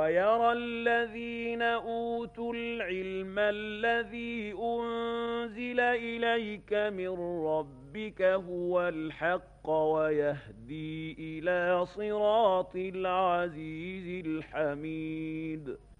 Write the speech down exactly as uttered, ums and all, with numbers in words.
ويرى الذين أوتوا العلم الذي أنزل إليك من ربك هو الحق ويهدي إلى صراط العزيز الحميد